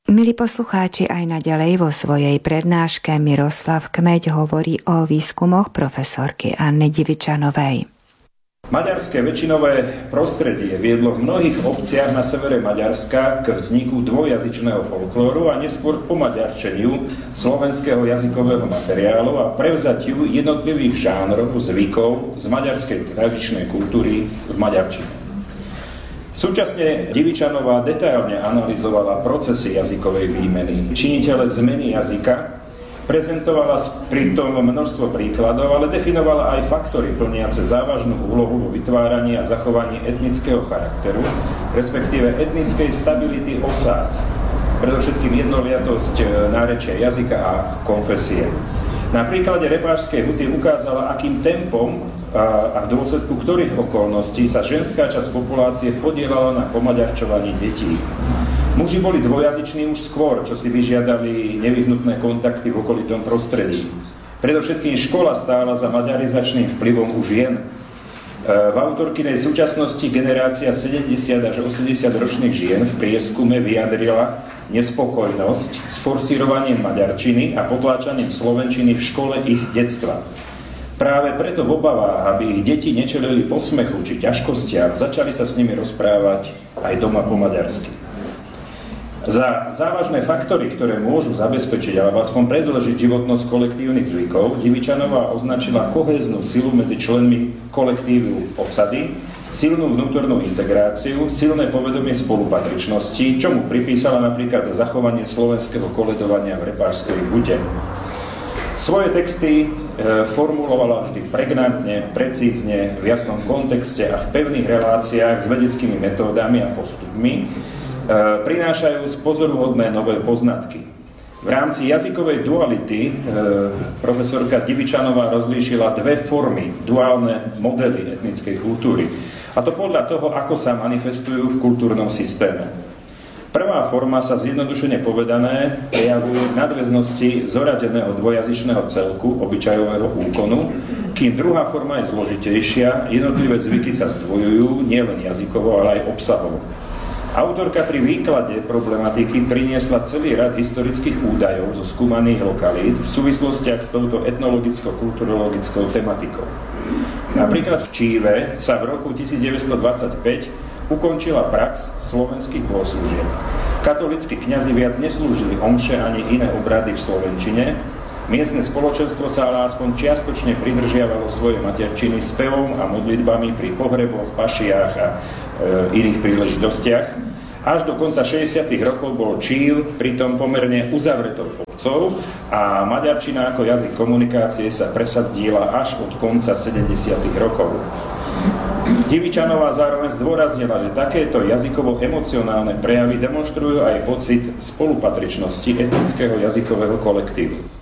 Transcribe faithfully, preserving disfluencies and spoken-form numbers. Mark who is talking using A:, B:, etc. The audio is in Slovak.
A: Milí poslucháči, aj naďalej vo svojej prednáške Miroslav Kmeď hovorí o výskumoch profesorky Anny Divičanovej.
B: Maďarské väčšinové prostredie viedlo v mnohých obciach na severe Maďarska k vzniku dvojjazyčného folklóru a neskôr k pomaďarčeniu slovenského jazykového materiálu a prevzatiu jednotlivých žánrov, zvykov z maďarskej tradičnej kultúry v maďarčine. Súčasne Divičanová detailne analyzovala procesy jazykovej výmeny, činitele zmeny jazyka, prezentovala pritom množstvo príkladov, ale definovala aj faktory plniace závažnú úlohu vo vytváraní a zachovaní etnického charakteru, respektíve etnickej stability osád, predovšetkým jednoliatosť nárečia jazyka a konfesie. Na príklade Repášskej huty ukázala, akým tempom a v dôsledku ktorých okolností sa ženská časť populácie podielala na pomaďarčovaní detí. Muži boli dvojazyční už skôr, čo si vyžiadali nevyhnutné kontakty v okolitom prostredí. Predovšetkým škola stála za maďarizačným vplyvom u žien. V autorkynej súčasnosti generácia sedemdesiat až osemdesiat ročných žien v prieskume vyjadrila nespokojnosť s forsírovaním maďarčiny a potláčaním slovenčiny v škole ich detstva. Práve preto v obavách, aby ich deti nečelili posmechu či ťažkostiam, začali sa s nimi rozprávať aj doma po maďarsky. Za závažné faktory, ktoré môžu zabezpečiť alebo aspoň predĺžiť životnosť kolektívnych zvykov, Divičanová označila kohéznu silu medzi členmi kolektívu osady, silnú vnútornú integráciu, silné povedomie spolupatričnosti, čomu pripísala napríklad zachovanie slovenského koledovania v Repášskej hute. Svoje texty e, formulovala vždy pregnantne, precízne, v jasnom kontexte a v pevných reláciách s vedeckými metódami a postupmi, e, prinášajúc pozoruhodné nové poznatky. V rámci jazykovej duality e, profesorka Divičanová rozlíšila dve formy, duálne modely etnickej kultúry. A to podľa toho, ako sa manifestujú v kultúrnom systéme. Prvá forma sa zjednodušene povedané prejavuje v nadväznosti zoradeného dvojazyčného celku, obyčajového úkonu, kým druhá forma je zložitejšia, jednotlivé zvyky sa zdvojujú nielen jazykovo, ale aj obsahovo. Autorka pri výklade problematiky priniesla celý rad historických údajov zo skúmaných lokalít v súvislostiach s touto etnologicko-kulturologickou tematikou. Napríklad v Číve sa v roku devätnásťstodvadsaťpäť ukončila prax slovenských bohoslúžieb. Katolícki kňazi viac neslúžili omše ani iné obrady v slovenčine. Miestne spoločenstvo sa ale aspoň čiastočne pridržiavalo svoje materčiny spevom a modlitbami pri pohreboch, pašiách a e, iných príležitostiach. Až do konca šesťdesiatych rokov bol Čív pritom pomerne uzavretou obcov a maďarčina ako jazyk komunikácie sa presadila až od konca sedemdesiatych rokov. Divičanová zároveň zdôraznila, že takéto jazykovo-emocionálne prejavy demonštrujú aj pocit spolupatričnosti etnického jazykového kolektívu.